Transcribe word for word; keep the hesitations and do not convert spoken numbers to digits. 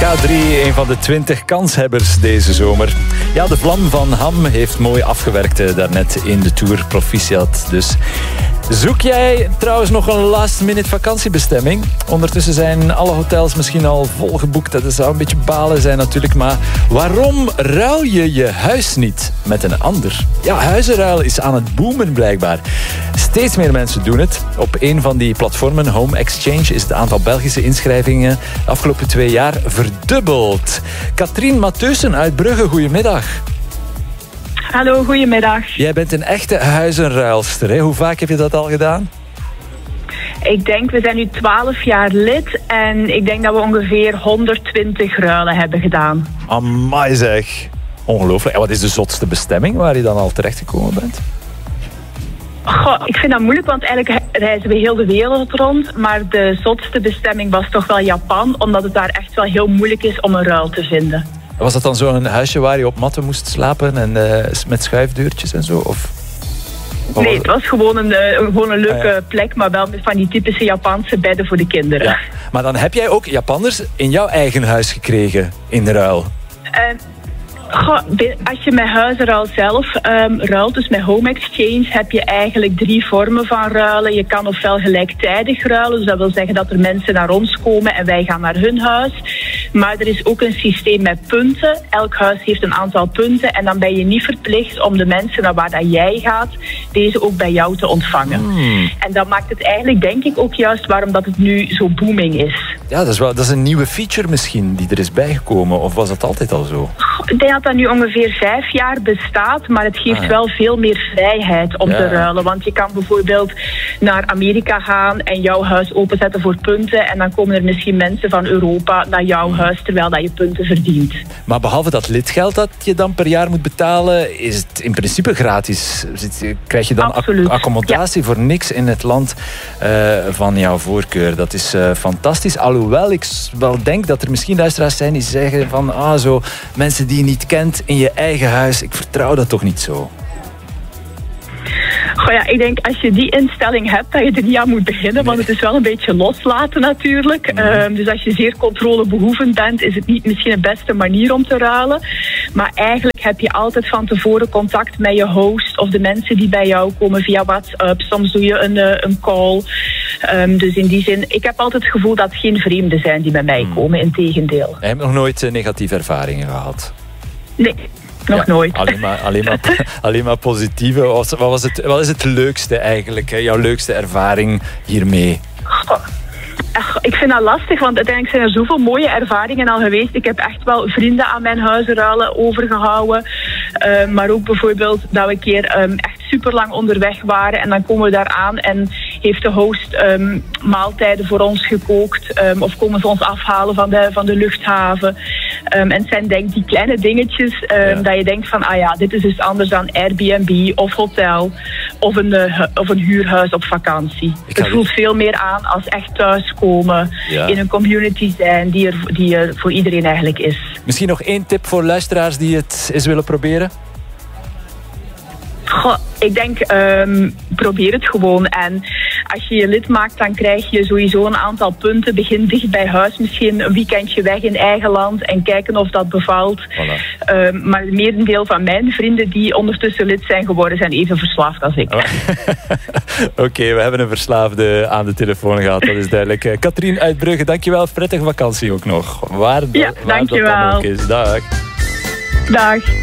K drie, een van de twintig kanshebbers deze zomer. Ja, de vlam van Ham heeft mooi afgewerkt uh, daarnet in de Tour. Proficiat dus. Zoek jij trouwens nog een last-minute vakantiebestemming? Ondertussen zijn alle hotels misschien al volgeboekt. Dat zou een beetje balen zijn natuurlijk. Maar waarom ruil je je huis niet met een ander? Ja, huizenruil is aan het boomen blijkbaar. Steeds meer mensen doen het. Op een van die platformen, Home Exchange, is het aantal Belgische inschrijvingen de afgelopen twee jaar verdubbeld. Katrien Matheusen uit Brugge, goedemiddag. Hallo, goedemiddag. Jij bent een echte huizenruilster, hè? Hoe vaak heb je dat al gedaan? Ik denk, we zijn nu twaalf jaar lid en ik denk dat we ongeveer honderdtwintig ruilen hebben gedaan. Amai zeg. Ongelooflijk. En wat is de zotste bestemming waar je dan al terechtgekomen bent? Goh, ik vind dat moeilijk, want eigenlijk reizen we heel de wereld rond. Maar de zotste bestemming was toch wel Japan, omdat het daar echt wel heel moeilijk is om een ruil te vinden. Was dat dan zo'n huisje waar je op matten moest slapen en uh, met schuifdeurtjes en zo? Of, of nee, het was gewoon een, uh, gewoon een leuke ah, ja. plek, maar wel met van die typische Japanse bedden voor de kinderen. Ja. Maar dan heb jij ook Japanners in jouw eigen huis gekregen in de ruil? Uh, Goh, als je met huizenruil zelf um, ruilt, dus met Home Exchange, heb je eigenlijk drie vormen van ruilen. Je kan ofwel gelijktijdig ruilen, dus dat wil zeggen dat er mensen naar ons komen en wij gaan naar hun huis. Maar er is ook een systeem met punten. Elk huis heeft een aantal punten en dan ben je niet verplicht om de mensen naar waar dat jij gaat, deze ook bij jou te ontvangen. Hmm. En dat maakt het eigenlijk, denk ik, ook juist waarom dat het nu zo booming is. Ja, dat is, wel, dat is een nieuwe feature misschien die er is bijgekomen, of was dat altijd al zo? Ik denk dat dat nu ongeveer vijf jaar bestaat, maar het geeft ah, ja. wel veel meer vrijheid om ja. te ruilen. Want je kan bijvoorbeeld naar Amerika gaan en jouw huis openzetten voor punten en dan komen er misschien mensen van Europa naar jouw huis terwijl dat je punten verdient. Maar behalve dat lidgeld dat je dan per jaar moet betalen, is het in principe gratis. Krijg je dan ac- accommodatie ja. voor niks in het land uh, van jouw voorkeur. Dat is uh, fantastisch. Alhoewel ik wel denk dat er misschien luisteraars zijn die zeggen van ah, zo mensen die je niet kent in je eigen huis. Ik vertrouw dat toch niet zo. Goh ja, ik denk als je die instelling hebt, dat je er niet aan moet beginnen, nee. want het is wel een beetje loslaten natuurlijk. Mm. Um, dus als je zeer controlebehoevend bent, is het niet misschien de beste manier om te ruilen. Maar eigenlijk heb je altijd van tevoren contact met je host of de mensen die bij jou komen via WhatsApp. Soms doe je een, uh, een call. Um, dus in die zin, ik heb altijd het gevoel dat het geen vreemden zijn die bij mij komen, mm. integendeel. Je hebt nog nooit uh, negatieve ervaringen gehad? Nee. Nog ja, nooit. Alleen maar, alleen maar, alleen maar positieve. Wat, was het, wat is het leukste eigenlijk? Hè? Jouw leukste ervaring hiermee? Goh. Ach, ik vind dat lastig, want uiteindelijk zijn er zoveel mooie ervaringen al geweest. Ik heb echt wel vrienden aan mijn huizenruilen overgehouden. Uh, maar ook bijvoorbeeld dat we een keer um, echt super lang onderweg waren. En dan komen we daar aan en heeft de host um, maaltijden voor ons gekookt. Um, of komen ze ons afhalen van de, van de luchthaven. Um, en het zijn denk ik die kleine dingetjes um, ja. dat je denkt van, ah ja, dit is dus anders dan Airbnb of hotel of een, uh, of een huurhuis op vakantie. Het voelt veel meer aan als echt thuiskomen, ja. in een community zijn die er, die er voor iedereen eigenlijk is. Misschien nog één tip voor luisteraars die het eens willen proberen? Goh, ik denk, um, probeer het gewoon. En als je je lid maakt, dan krijg je sowieso een aantal punten. Begin dicht bij huis, misschien een weekendje weg in eigen land en kijken of dat bevalt. Voilà. Um, maar het merendeel van mijn vrienden die ondertussen lid zijn geworden, zijn even verslaafd als ik. Oké, okay, we hebben een verslaafde aan de telefoon gehad, dat is duidelijk. Uh, Katrien uit Brugge, dankjewel. Prettige vakantie ook nog. Waar, ja, waar dat dan ook is. Dag. Dag.